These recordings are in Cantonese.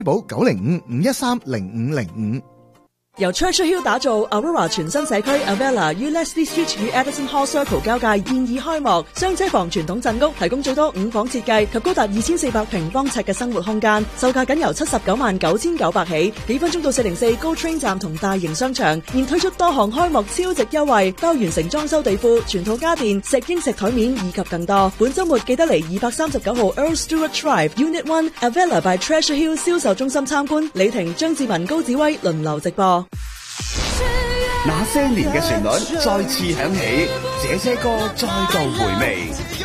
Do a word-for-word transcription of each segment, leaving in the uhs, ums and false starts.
保九零五五一三零五零五。 由 Treasure Hill 打造 Aurora 全新社區 Avella 於 Leslie Street 與 Edison Hall Circle 交界現已開幕，雙車房傳統鎮屋提供最多五房設計及高達二千四百平方尺嘅生活空間，售價僅由七十九萬九千九百起，幾分鐘到四零四 Go Train 站同大型商場，現推出多項開幕超值優惠，包完成裝修地庫、全套家電、石英石台面以及更多。本週末記得嚟二百三十九號 Earl Stewart Drive Unit One Avella by Treasure Hill 銷售中心參觀，李婷、張志文、高子威輪流直播。 那些年嘅旋律再次響起，這些歌再度回味。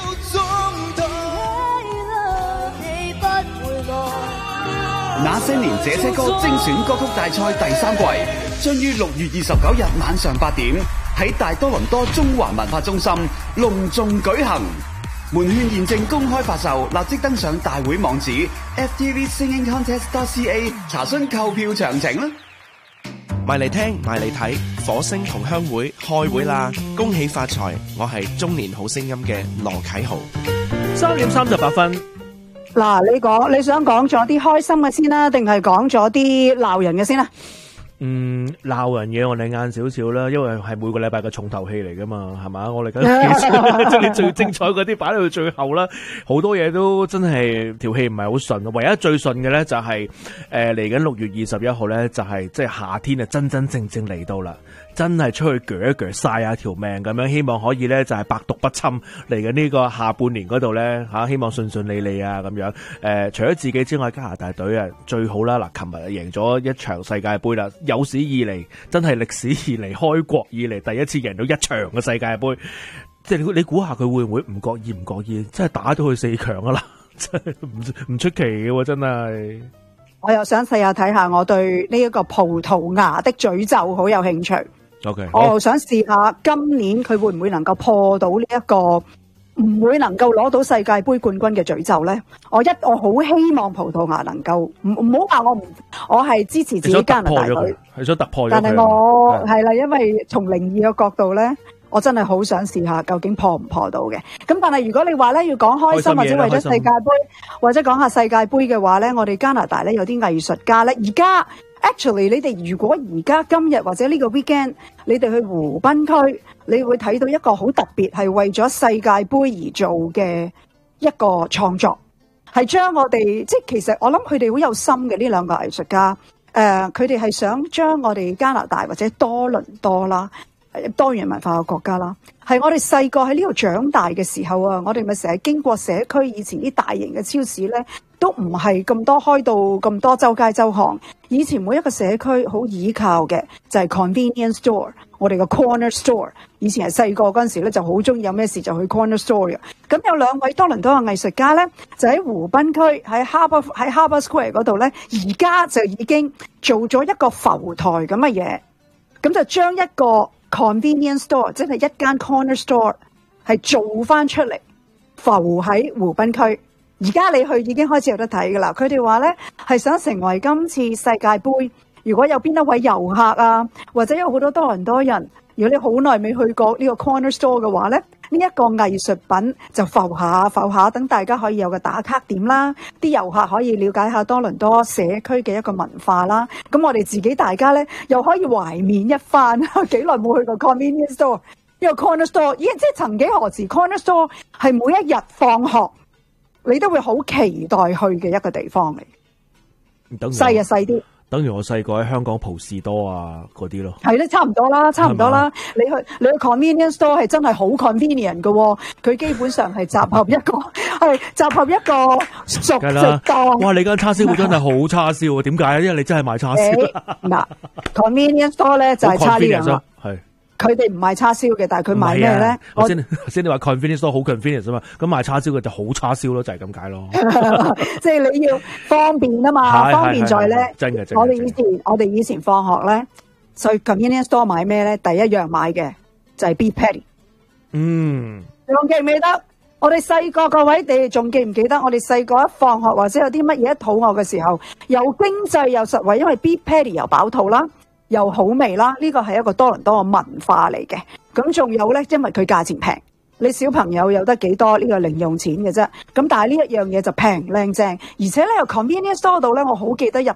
那些年這些歌精選歌曲大賽第三季將於六月二十九日晚上八點喺大多倫多中環文化中心隆重舉行。門券現正公開發售，立即登上大會網址 f t v singing contest dot c a 查詢購票詳情啦。 埋嚟聽，埋嚟睇，火星同鄉會開會啦！恭喜發財，我係中年好聲音嘅羅啟豪。 三點三十八分。 嗱，你講你想講咗啲開心嘅先啦，定係講咗啲鬧人嘅先啦？ 嗯，鬧人嘢我哋晏少少啦，因為係每個禮拜嘅重頭戲嚟噶嘛，係嘛？我哋緊即係你最精彩嗰啲擺到最後啦，好多嘢都真係條氣唔係好順，唯一最順嘅咧就係誒嚟緊六月二十一號咧，就係即係夏天啊，真真正正嚟到啦。真係出去鋸一鋸曬下條命咁樣，希望可以咧就係百毒不侵嚟緊呢個下半年嗰度咧嚇，希望順順利利啊咁樣。誒、呃，除咗自己之外，加拿大隊啊最好啦！嗱，琴日贏咗一場世界盃啦，有史以嚟真係歷史以嚟開國以嚟第一次贏到一場嘅世界盃。即係你你估下佢會唔會唔覺意唔覺意，真係打到去四強啊啦！真係唔唔出奇嘅喎，真係。 我又想試下睇下，我對呢一個葡萄牙的詛咒好有興趣。 Okay, 我又想試下今年佢會唔會能夠破到呢一個唔會能夠攞到世界盃冠軍嘅詛咒咧？我一我好希望葡萄牙能夠唔唔好話我唔，我係支持自己加拿大隊， 係想突破咗佢。 但係我係啦，因為從靈異嘅角度咧，我真係好想試下究竟破唔破到嘅。咁但係如果你話咧要講開心或者為咗世界盃或者講下世界盃嘅話咧，我哋加拿大咧有啲藝術家咧而家。Actually， 你哋如果而家今日或者呢個 weekend，你哋去湖濱區，你會睇到一個好特別係為咗世界盃而做嘅一個創作，係將我哋即係其實我諗佢哋好有心嘅呢兩個藝術家，誒佢哋係想將我哋加拿大或者多倫多啦，多元文化嘅國家啦，係我哋細個喺呢度長大嘅時候啊，我哋咪成日經過社區以前啲大型嘅超市咧。都唔係咁多開到咁多周街周巷，以前每一個社區好倚靠嘅就係 convenience store， 我哋個 corner store。以前係細個嗰陣時咧，就好中意有咩事就去 corner store 嘅。咁有兩位多倫多嘅藝術家咧，就喺湖濱區喺 Harbour 喺 Harbour Square 嗰度咧，而家就已經做咗一個浮台咁嘅嘢，咁就將一個 convenience store， 即係一間 corner store 係做翻出嚟，浮喺湖濱區。而家你去已經開始有得睇噶啦，佢哋話咧係想成為今次世界盃，如果有邊一位遊客啊，或者有好多多倫多人，如果你好耐未去過呢個 corner store 嘅話咧，呢一個藝術品就浮下浮下，等大家可以有個打卡點啦，啲遊客可以了解下多倫多社區嘅一個文化啦。咁我哋自己大家咧又可以懷緬一番，幾耐冇去過 convenience store， 呢個 corner store， 咦，即係曾幾何時 corner store 係每一日放學你都會好期待去嘅一個地方嚟，細啊細啲， 等於我細個喺香港蒲士多啊嗰啲咯，係咧差唔多啦，差唔多啦。你去你去 convenience store 係真係好 convenient 嘅喎，佢基本上係集合一個係集合一個熟食檔。哇！你間叉燒會真係好叉燒啊？點解啊？因為你真係賣叉燒。嗱、欸、convenience store 咧就係差呢樣啦。係。佢哋唔賣叉燒嘅，但係佢賣咩咧？ 我先先你話 convenience store 好 convenience 啊嘛，咁賣叉燒嘅就好叉燒咯，就係咁解咯。 即係你要方便啊嘛，方便在咧。 真嘅真我哋以前我哋以前放學咧，去 convenience store 買咩咧？第一樣買嘅就係 beef patty。嗯，你仲記唔記得？我哋細個各位，你哋仲記唔記得？我哋細個一放學或者有啲乜嘢一肚餓嘅時候，又經濟又實惠，因為 beef patty 又飽肚啦。又好味啦，呢個係一個多倫多嘅文化嚟嘅。咁仲有咧，因為佢價錢平， 你小朋友有得幾多呢個零用錢嘅啫。咁但係呢一樣嘢就平靚正，而且咧又 convenience store 度咧，我好記得入